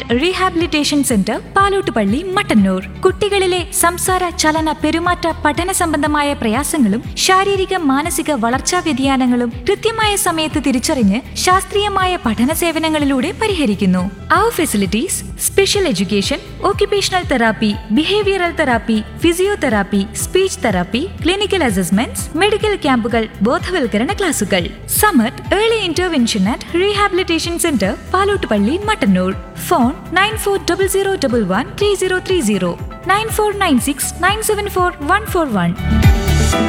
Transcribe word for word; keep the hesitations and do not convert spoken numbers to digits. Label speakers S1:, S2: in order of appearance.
S1: And rehabilitation centre Palottupalli Mattannur. കുട്ടികളിലെ സംസാര ചലന പെരുമാറ്റ പഠന സംബന്ധമായ പ്രയാസങ്ങളും ശാരീരിക മാനസിക വളർച്ചാ വ്യതിയാനങ്ങളും കൃത്യമായ സമയത്ത് തിരിച്ചറിഞ്ഞ് ശാസ്ത്രീയമായ പഠന സേവനങ്ങളിലൂടെ പരിഹരിക്കുന്നു. അവർ facilities: special education, occupational therapy, behavioral therapy, physiotherapy, speech therapy, clinical assessments, medical ക്യാമ്പുകൾ, ബോധവൽക്കരണ ക്ലാസുകൾ. Samath early intervention and rehabilitation centre Palottupalli Mattannur. Phone nine four double zero double one three zero three zero, nine four nine six nine seven four one four one.